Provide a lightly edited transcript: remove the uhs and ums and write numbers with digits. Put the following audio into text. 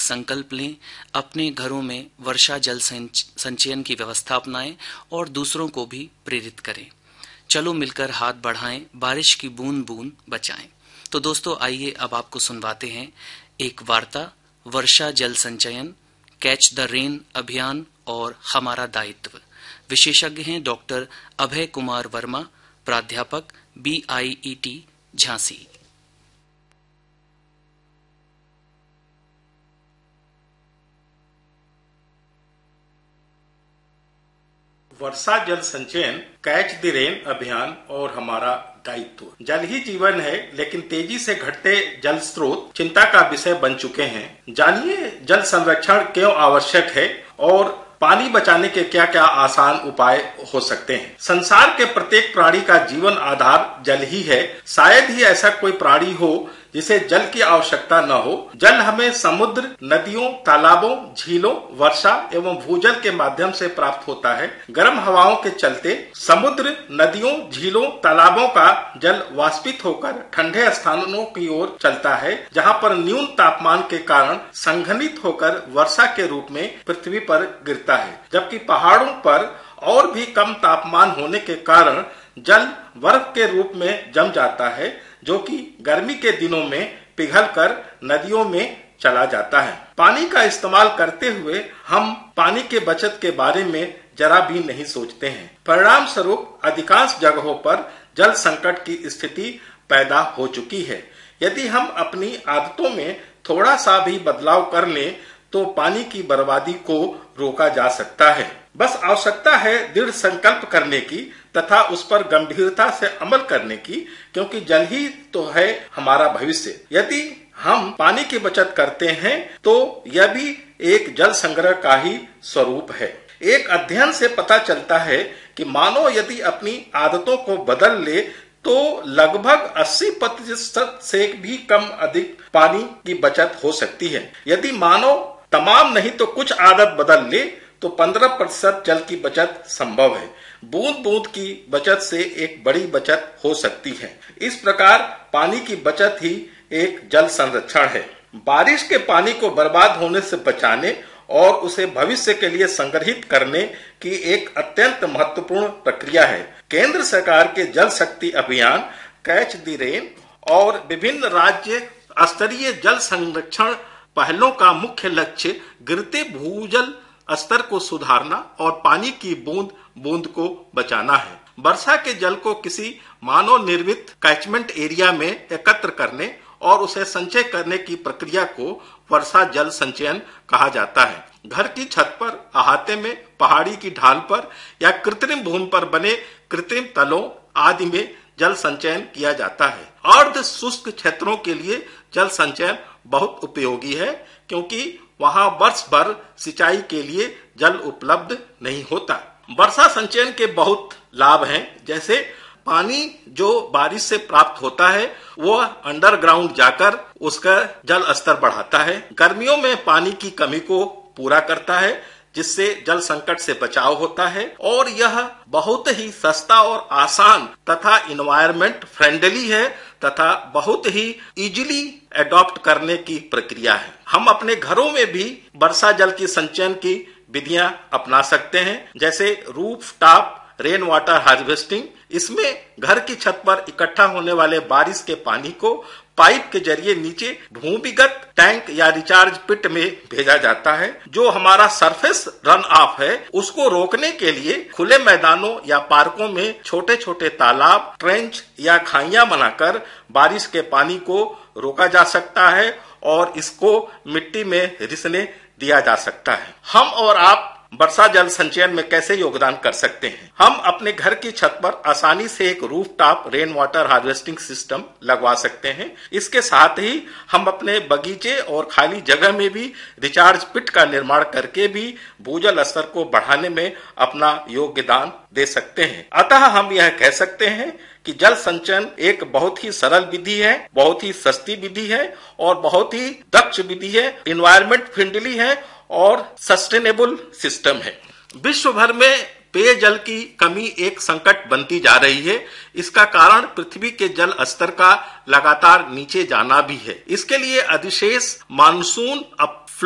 संकल्प लें, अपने घरों में वर्षा जल संचयन की व्यवस्था अपनाएं और दूसरों को भी प्रेरित करें। चलो मिलकर हाथ बढ़ाएं, बारिश की बूंद बूंद बचाएं। तो दोस्तों आइए अब आपको सुनवाते हैं एक वार्ता, वर्षा जल संचयन, कैच द रेन अभियान और हमारा दायित्व। विशेषज्ञ हैं डॉक्टर अभय कुमार वर्मा, प्राध्यापक BIET झांसी। वर्षा जल संचयन, कैच द रेन अभियान और हमारा दायित्व। जल ही जीवन है, लेकिन तेजी से घटते जल स्रोत चिंता का विषय बन चुके हैं। जानिए जल संरक्षण क्यों आवश्यक है और पानी बचाने के क्या क्या आसान उपाय हो सकते हैं। संसार के प्रत्येक प्राणी का जीवन आधार जल ही है। शायद ही ऐसा कोई प्राणी हो जिसे जल की आवश्यकता न हो। जल हमें समुद्र, नदियों, तालाबों, झीलों, वर्षा एवं भूजल के माध्यम से प्राप्त होता है। गर्म हवाओं के चलते समुद्र, नदियों, झीलों, तालाबों का जल वाष्पित होकर ठंडे स्थानों की ओर चलता है, जहाँ पर न्यून तापमान के कारण संघनित होकर वर्षा के रूप में पृथ्वी पर गिरता है। जबकि पहाड़ों पर और भी कम तापमान होने के कारण जल बर्फ के रूप में जम जाता है, जो कि गर्मी के दिनों में पिघलकर नदियों में चला जाता है। पानी का इस्तेमाल करते हुए हम पानी के बचत के बारे में जरा भी नहीं सोचते हैं। परिणाम स्वरूप अधिकांश जगहों पर जल संकट की स्थिति पैदा हो चुकी है। यदि हम अपनी आदतों में थोड़ा सा भी बदलाव कर लें तो पानी की बर्बादी को रोका जा सकता है। बस आवश्यकता है दृढ़ संकल्प करने की तथा उस पर गंभीरता से अमल करने की, क्योंकि जल ही तो है हमारा भविष्य। यदि हम पानी की बचत करते हैं तो यह भी एक जल संग्रह का ही स्वरूप है। एक अध्ययन से पता चलता है कि मानव यदि अपनी आदतों को बदल ले तो लगभग 80% से भी कम अधिक पानी की बचत हो सकती है। यदि मानव तमाम नहीं तो कुछ आदत बदल ले तो 15% जल की बचत संभव है। बूंद बूंद की बचत से एक बड़ी बचत हो सकती है। इस प्रकार पानी की बचत ही एक जल संरक्षण है। बारिश के पानी को बर्बाद होने से बचाने और उसे भविष्य के लिए संग्रहित करने की एक अत्यंत महत्वपूर्ण प्रक्रिया है। केंद्र सरकार के जल शक्ति अभियान, कैच द रेन और विभिन्न राज्य स्तरीय जल संरक्षण पहलों का मुख्य लक्ष्य गिरते भूजल स्तर को सुधारना और पानी की बूंद बूंद को बचाना है। वर्षा के जल को किसी मानव निर्मित कैचमेंट एरिया में एकत्र करने और उसे संचय करने की प्रक्रिया को वर्षा जल संचयन कहा जाता है। घर की छत पर, अहाते में, पहाड़ी की ढाल पर या कृत्रिम भूमि पर बने कृत्रिम तलों आदि में जल संचयन किया जाता है। अर्ध शुष्क क्षेत्रों के लिए जल संचयन बहुत उपयोगी है, क्योंकि वहां वर्ष भर सिंचाई के लिए जल उपलब्ध नहीं होता। वर्षा संचयन के बहुत लाभ हैं, जैसे पानी जो बारिश से प्राप्त होता है वो अंडरग्राउंड जाकर उसका जल स्तर बढ़ाता है। गर्मियों में पानी की कमी को पूरा करता है, जिससे जल संकट से बचाव होता है और यह बहुत ही सस्ता और आसान तथा इन्वायरमेंट फ्रेंडली है तथा बहुत ही इजीली एडॉप्ट करने की प्रक्रिया है। हम अपने घरों में भी वर्षा जल की संचयन की विधियां अपना सकते हैं, जैसे roof top rain water harvesting. इसमें घर की छत पर इकट्ठा होने वाले बारिश के पानी को पाइप के जरिए नीचे भूमिगत टैंक या रिचार्ज पिट में भेजा जाता है। जो हमारा सरफेस रन ऑफ है उसको रोकने के लिए खुले मैदानों या पार्कों में छोटे छोटे तालाब, ट्रेंच या खाइयां बनाकर बारिश के पानी को रोका जा सकता है और इसको मिट्टी में रिसने दिया जा सकता है। हम और आप वर्षा जल संचयन में कैसे योगदान कर सकते हैं? हम अपने घर की छत पर आसानी से एक roof top rain water harvesting system लगवा सकते हैं। इसके साथ ही हम अपने बगीचे और खाली जगह में भी रिचार्ज पिट का निर्माण करके भी भूजल स्तर को बढ़ाने में अपना योगदान दे सकते हैं। अतः हम यह कह सकते हैं कि जल संचयन एक बहुत ही सरल विधि है, बहुत ही सस्ती विधि है और बहुत ही दक्ष विधि है, इन्वायरमेंट फ्रेंडली है और सस्टेनेबल सिस्टम है। विश्व भर में पेयजल की कमी एक संकट बनती जा रही है। इसका कारण पृथ्वी के जल स्तर का लगातार नीचे जाना भी है। इसके लिए अधिशेष मानसून